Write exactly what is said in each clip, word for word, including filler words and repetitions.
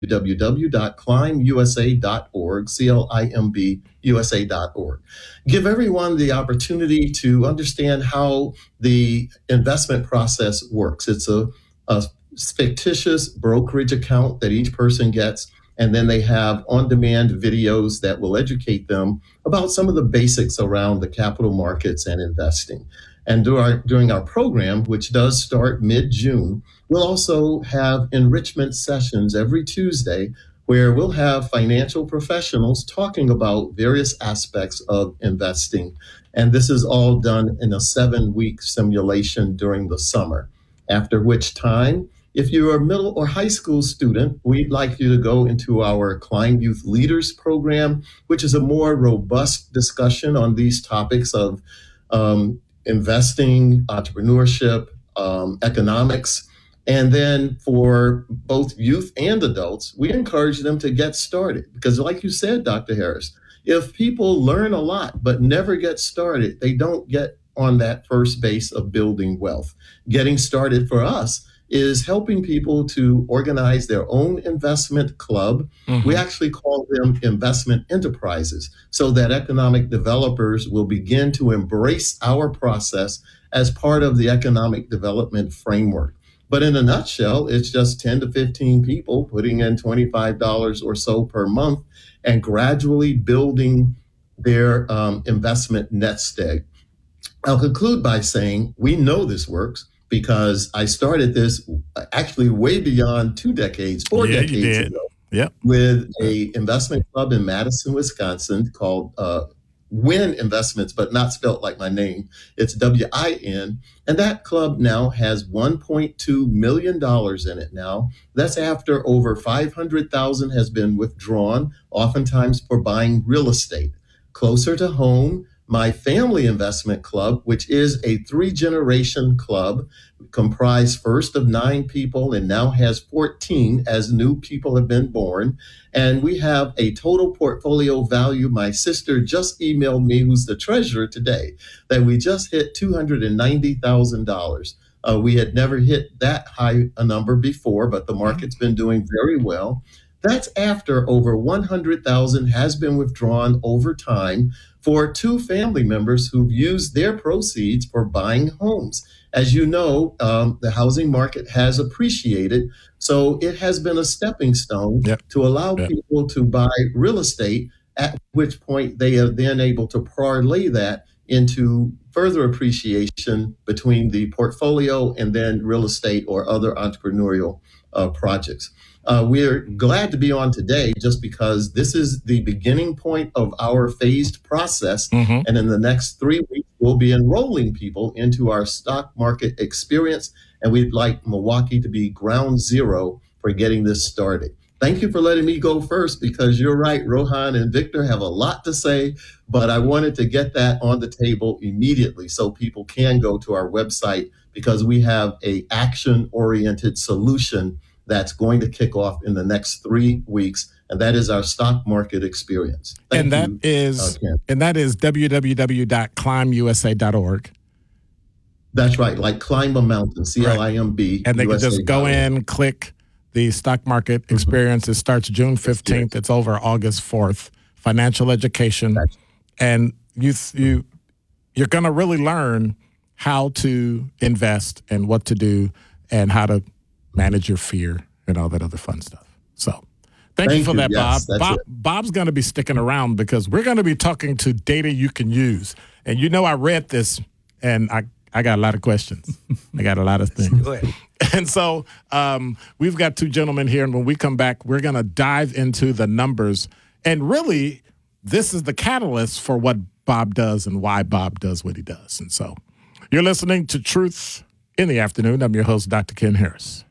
w w dot climb u s a dot org, C L I M B U S A dot org. Give everyone the opportunity to understand how the investment process works. It's a, a fictitious brokerage account that each person gets, and then they have on-demand videos that will educate them about some of the basics around the capital markets and investing. And during our, during our program, which does start mid-June, we'll also have enrichment sessions every Tuesday where we'll have financial professionals talking about various aspects of investing. And this is all done in a seven-week simulation during the summer, after which time, if you're a middle or high school student, we'd like you to go into our Climb Youth Leaders program, which is a more robust discussion on these topics of um, investing, entrepreneurship, um, economics. And then for both youth and adults, we encourage them to get started. Because like you said, Doctor Harris, if people learn a lot but never get started, they don't get on that first base of building wealth. Getting started for us is helping people to organize their own investment club. Mm-hmm. We actually call them investment enterprises, so that economic developers will begin to embrace our process as part of the economic development framework. But in a nutshell, it's just ten to fifteen people putting in twenty-five dollars or so per month and gradually building their um, investment nest egg. I'll conclude by saying we know this works, because I started this actually way beyond two decades, four yeah, decades you did. ago, yep. with a investment club in Madison, Wisconsin called uh, Win Investments, but not spelled like my name. It's W I N. And that club now has one point two million dollars in it now. That's after over five hundred thousand dollars has been withdrawn, oftentimes for buying real estate. Closer to home, my family investment club, which is a three-generation club, comprised first of nine people and now has fourteen as new people have been born. And we have a total portfolio value. My sister just emailed me, who's the treasurer today, that we just hit two hundred ninety thousand dollars. Uh, we had never hit that high a number before, but the market's been doing very well. That's after over one hundred thousand dollars has been withdrawn over time for two family members who've used their proceeds for buying homes. As you know, um, the housing market has appreciated, so it has been a stepping stone yep. to allow yep. people to buy real estate, at which point they are then able to parlay that into further appreciation between the portfolio and then real estate or other entrepreneurial uh, projects. Uh, we're glad to be on today just because this is the beginning point of our phased process. Mm-hmm. And in the next three weeks, we'll be enrolling people into our stock market experience. And we'd like Milwaukee to be ground zero for getting this started. Thank you for letting me go first, because you're right, Rohan and Victor have a lot to say, but I wanted to get that on the table immediately so people can go to our website, because we have a action-oriented solution that's going to kick off in the next three weeks, and that is our stock market experience. Thank and that you, is uh, and that is w w w dot climb u s a dot org. That's right, like climb a mountain, C L I M B. Right. And they can just go in, click the stock market mm-hmm. experience. It starts June fifteenth. It's over August fourth. Financial education, right. and you you you're going to really learn how to invest and what to do and how to manage your fear and all that other fun stuff. So thank, thank you for you. that, yes, Bob. Bob Bob's going to be sticking around because we're going to be talking to data you can use. And you know, I read this and I, I got a lot of questions. I got a lot of things. Go ahead. And so um, we've got two gentlemen here. And when we come back, we're going to dive into the numbers. And really, this is the catalyst for what Bob does and why Bob does what he does. And so you're listening to Truth in the Afternoon. I'm your host, Doctor Ken Harris.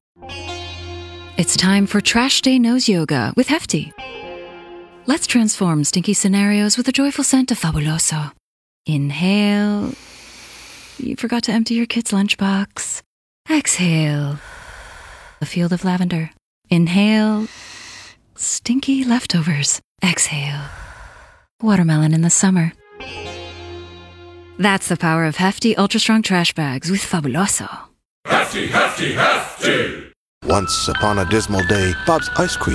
It's time for Trash Day Nose Yoga with Hefty. Let's transform stinky scenarios with a joyful scent of Fabuloso. Inhale. You forgot to empty your kid's lunchbox. Exhale. A field of lavender. Inhale. Stinky leftovers. Exhale. Watermelon in the summer. That's the power of Hefty Ultra Strong Trash Bags with Fabuloso. Hefty, hefty, hefty! Once upon a dismal day, Bob's Ice Cream